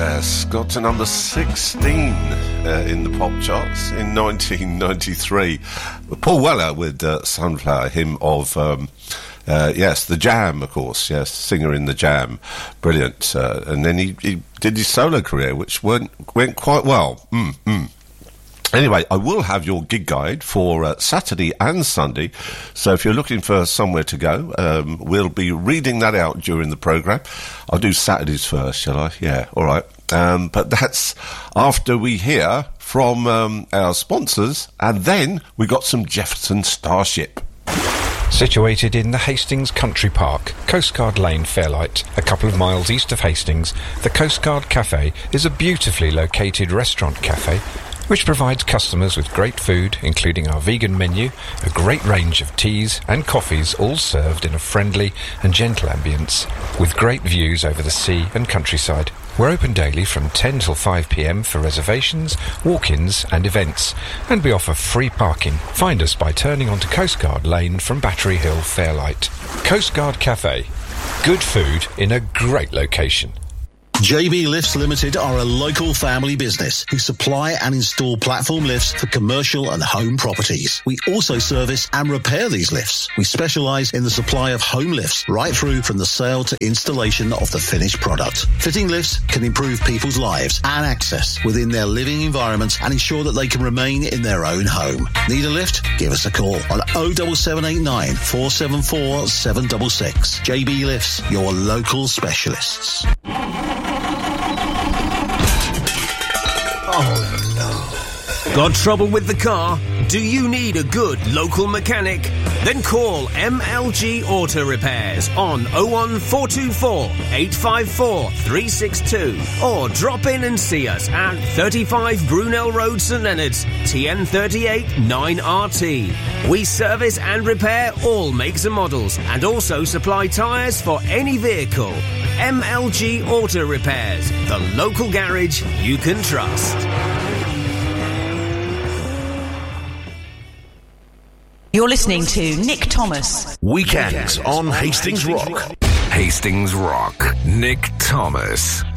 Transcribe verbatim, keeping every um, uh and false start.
Yes, got to number sixteen uh, in the pop charts in nineteen ninety-three. Paul Weller with uh, Sunflower, him of, um, uh, yes, The Jam, of course, yes, singer in The Jam. Brilliant. Uh, and then he, he did his solo career, which went, went quite well. Mm, mm. Anyway, I will have your gig guide for uh, Saturday and Sunday, so if you're looking for somewhere to go, um, we'll be reading that out during the programme. I'll do Saturdays first, shall I? Yeah, all right. Um, but that's after we hear from um, our sponsors, and then we got some Jefferson Starship. Situated in the Hastings Country Park, Coastguard Lane, Fairlight, a couple of miles east of Hastings, the Coastguard Cafe is a beautifully located restaurant cafe which provides customers with great food, including our vegan menu, a great range of teas and coffees, all served in a friendly and gentle ambience, with great views over the sea and countryside. We're open daily from ten till five p m for reservations, walk-ins and events, and we offer free parking. Find us by turning onto Coastguard Lane from Battery Hill, Fairlight. Coastguard Cafe. Good food in a great location. J B Lifts Limited are a local family business who supply and install platform lifts for commercial and home properties. We also service and repair these lifts. We specialise in the supply of home lifts right through from the sale to installation of the finished product. Fitting lifts can improve people's lives and access within their living environment and ensure that they can remain in their own home. Need a lift? Give us a call on oh seven seven eight nine, four seven four, seven six six. J B Lifts, your local specialists. Oh, no. Got trouble with the car? Do you need a good local mechanic? Then call M L G Auto Repairs on oh one four two four, eight five four, three six two or drop in and see us at thirty-five Brunel Road, St Leonards, T N thirty-eight nine R T. We service and repair all makes and models and also supply tyres for any vehicle. M L G Auto Repairs, the local garage you can trust. You're listening to Nick Thomas. Weekends on Hastings Rock. Hastings Rock. Nick Thomas.